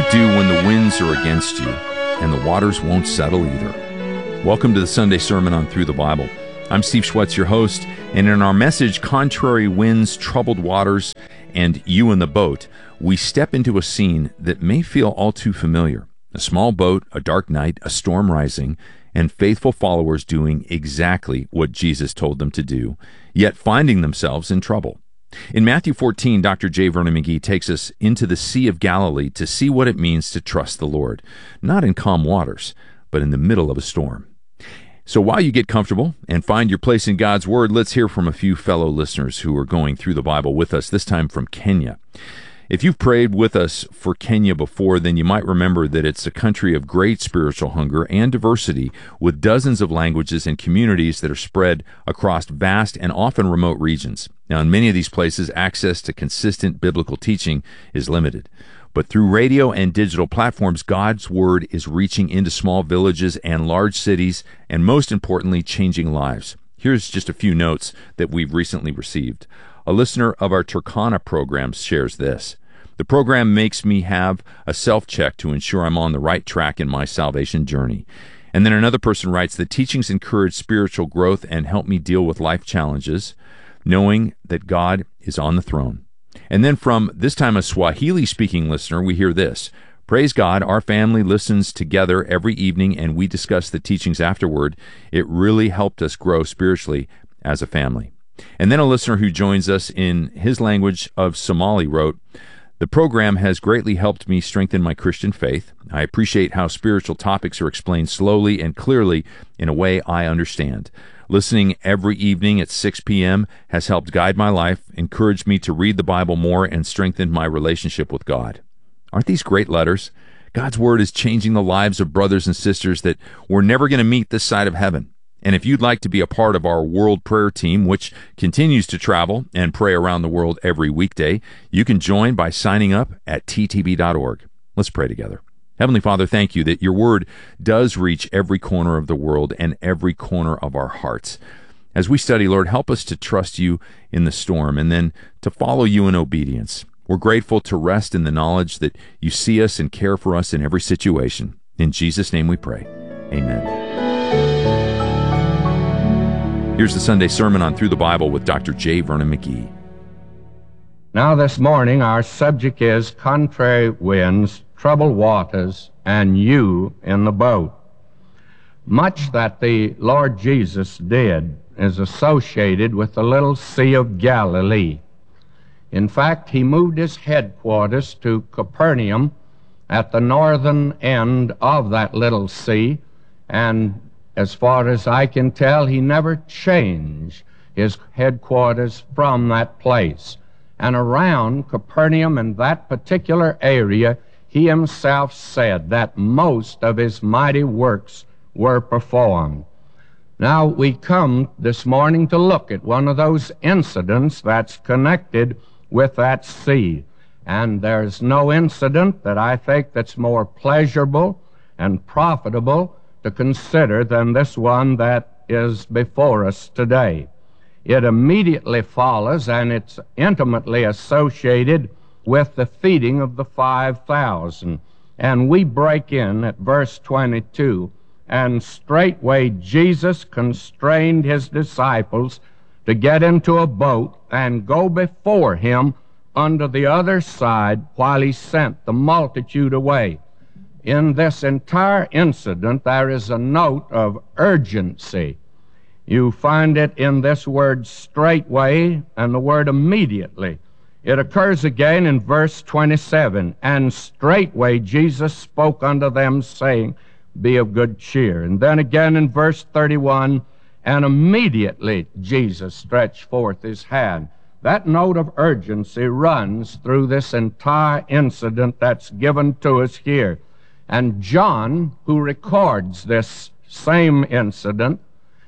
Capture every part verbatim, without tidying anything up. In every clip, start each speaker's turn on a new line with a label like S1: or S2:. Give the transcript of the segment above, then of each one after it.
S1: to do when the winds are against you and the waters won't settle either? Welcome to the Sunday Sermon on Through the Bible. I'm Steve Schwetz, your host, and in our message, Contrary Winds, Troubled Waters, and You in the Boat, we step into a scene that may feel all too familiar. A small boat, a dark night, a storm rising, and faithful followers doing exactly what Jesus told them to do, yet finding themselves in trouble. In Matthew fourteen, Doctor J. Vernon McGee takes us into the Sea of Galilee to see what it means to trust the Lord, not in calm waters, but in the middle of a storm. So while you get comfortable and find your place in God's Word, let's hear from a few fellow listeners who are going through the Bible with us, this time from Kenya. If you've prayed with us for Kenya before, then you might remember that it's a country of great spiritual hunger and diversity, with dozens of languages and communities that are spread across vast and often remote regions. Now, in many of these places, access to consistent biblical teaching is limited. But through radio and digital platforms, God's Word is reaching into small villages and large cities, and most importantly, changing lives. Here's just a few notes that we've recently received. A listener of our Turkana program shares this. The program makes me have a self-check to ensure I'm on the right track in my salvation journey. And then another person writes, the teachings encourage spiritual growth and help me deal with life challenges, knowing that God is on the throne. And then from this time a Swahili-speaking listener, we hear this. Praise God, our family listens together every evening and we discuss the teachings afterward. It really helped us grow spiritually as a family. And then a listener who joins us in his language of Somali wrote, the program has greatly helped me strengthen my Christian faith. I appreciate how spiritual topics are explained slowly and clearly in a way I understand. Listening every evening at six p.m. has helped guide my life, encouraged me to read the Bible more, and strengthened my relationship with God. Aren't these great letters? God's Word is changing the lives of brothers and sisters that we're never going to meet this side of heaven. And if you'd like to be a part of our World Prayer Team, which continues to travel and pray around the world every weekday, you can join by signing up at t t b dot org. Let's pray together. Heavenly Father, thank you that your Word does reach every corner of the world and every corner of our hearts. As we study, Lord, help us to trust you in the storm and then to follow you in obedience. We're grateful to rest in the knowledge that you see us and care for us in every situation. In Jesus' name we pray. Amen. Here's the Sunday Sermon on Through the Bible with Doctor J. Vernon McGee.
S2: Now this morning our subject is Contrary Winds, Troubled Waters, and You in the Boat. Much that the Lord Jesus did is associated with the little Sea of Galilee. In fact, he moved his headquarters to Capernaum at the northern end of that little sea, and as far as I can tell, he never changed his headquarters from that place. And around Capernaum and that particular area, he himself said that most of his mighty works were performed. Now we come this morning to look at one of those incidents that's connected with that sea. And there's no incident that I think that's more pleasurable and profitable to consider than this one that is before us today. It immediately follows, and it's intimately associated with the feeding of the five thousand. And we break in at verse twenty-two, and straightway Jesus constrained his disciples to get into a boat and go before him under the other side while he sent the multitude away. In this entire incident, there is a note of urgency. You find it in this word straightway and the word immediately. It occurs again in verse twenty-seven. And straightway Jesus spoke unto them, saying, Be of good cheer. And then again in verse thirty-one, and immediately Jesus stretched forth his hand. That note of urgency runs through this entire incident that's given to us here. And John, who records this same incident,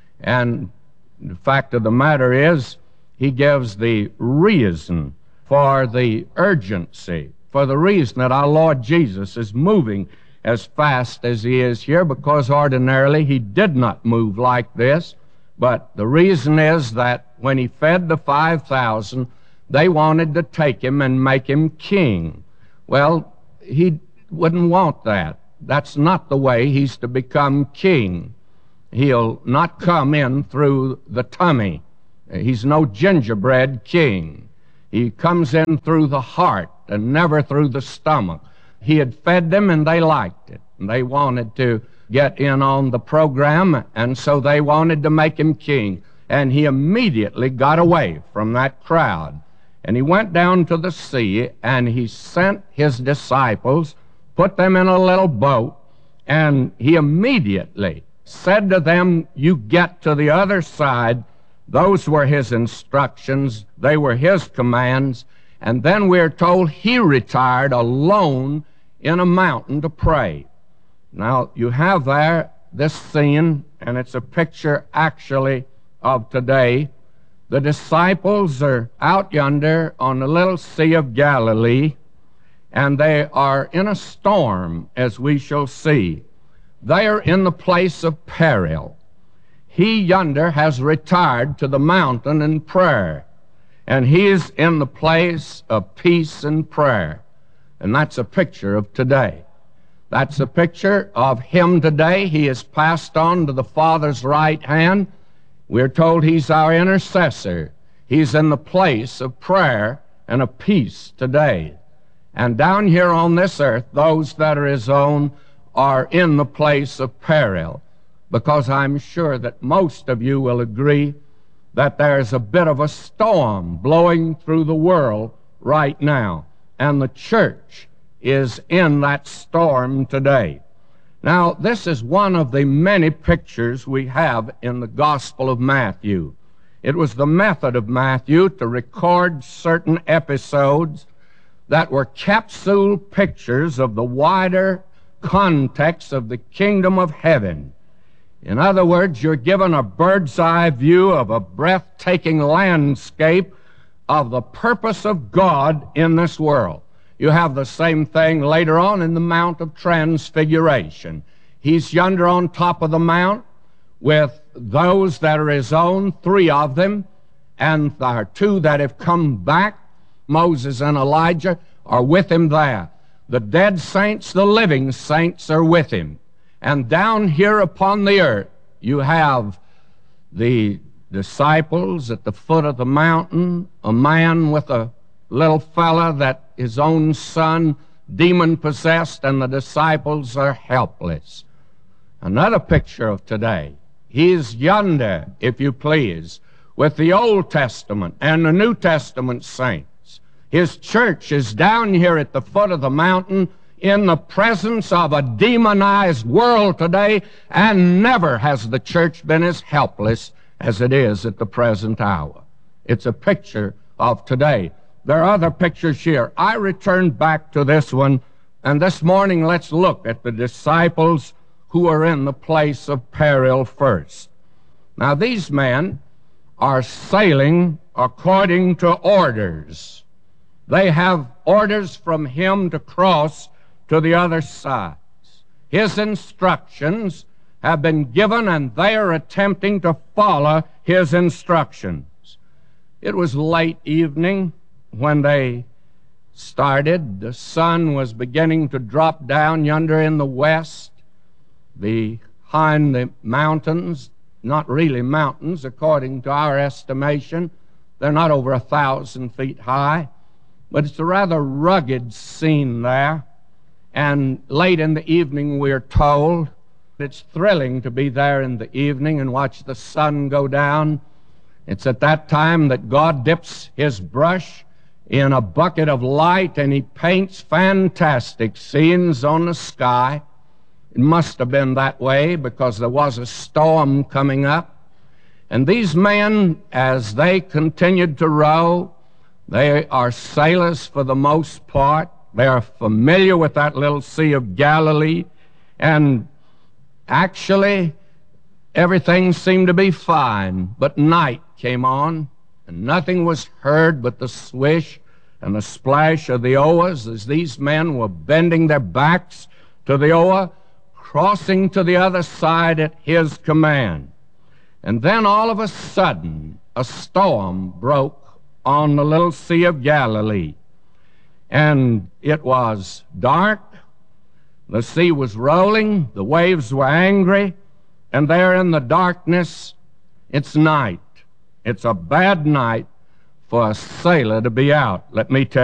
S2: and the fact of the matter is, he gives the reason for the urgency, for the reason that our Lord Jesus is moving as fast as he is here, because ordinarily he did not move like this. But the reason is that when he fed the five thousand, they wanted to take him and make him king. Well, he wouldn't want that. That's not the way he's to become king. He'll not come in through the tummy. He's no gingerbread king. He comes in through the heart and never through the stomach. He had fed them and they liked it. And they wanted to get in on the program, and so they wanted to make him king. And he immediately got away from that crowd. And he went down to the sea, and he sent his disciples, put them in a little boat, and he immediately said to them, "You get to the other side." Those were his instructions. They were his commands. And then we're told he retired alone in a mountain to pray. Now, you have there this scene, and it's a picture actually of today. The disciples are out yonder on the little Sea of Galilee, and they are in a storm, as we shall see. They are in the place of peril. He yonder has retired to the mountain in prayer, and he is in the place of peace and prayer. And that's a picture of today. That's a picture of him today. He is passed on to the Father's right hand. We're told he's our intercessor. He's in the place of prayer and of peace today. And down here on this earth, those that are his own are in the place of peril, because I'm sure that most of you will agree that there's a bit of a storm blowing through the world right now, and the church is in that storm today. Now, this is one of the many pictures we have in the Gospel of Matthew. It was the method of Matthew to record certain episodes that were capsule pictures of the wider context of the kingdom of heaven. In other words, you're given a bird's eye view of a breathtaking landscape of the purpose of God in this world. You have the same thing later on in the Mount of Transfiguration. He's yonder on top of the mount with those that are his own, three of them, and there are two that have come back. Moses and Elijah are with him there. The dead saints, the living saints are with him. And down here upon the earth, you have the disciples at the foot of the mountain, a man with a little fella that his own son, demon-possessed, and the disciples are helpless. Another picture of today. He's yonder, if you please, with the Old Testament and the New Testament saints. His church is down here at the foot of the mountain in the presence of a demonized world today, and never has the church been as helpless as it is at the present hour. It's a picture of today. There are other pictures here. I returned back to this one, and this morning let's look at the disciples who are in the place of peril first. Now, these men are sailing according to orders. They have orders from him to cross to the other side. His instructions have been given, and they are attempting to follow his instructions. It was late evening when they started. The sun was beginning to drop down yonder in the west. Behind the mountains, not really mountains according to our estimation, they're not over a thousand feet high, but it's a rather rugged scene there. And late in the evening, we're told, it's thrilling to be there in the evening and watch the sun go down. It's at that time that God dips his brush in a bucket of light and he paints fantastic scenes on the sky. It must have been that way because there was a storm coming up. And these men, as they continued to row, they are sailors for the most part. They are familiar with that little Sea of Galilee, and actually everything seemed to be fine. But night came on, and nothing was heard but the swish and the splash of the oars as these men were bending their backs to the oar, crossing to the other side at his command. And then all of a sudden, a storm broke on the little Sea of Galilee. And it was dark, The sea was rolling, the waves were angry, and there in the darkness, it's night. It's a bad night for a sailor to be out, let me tell you.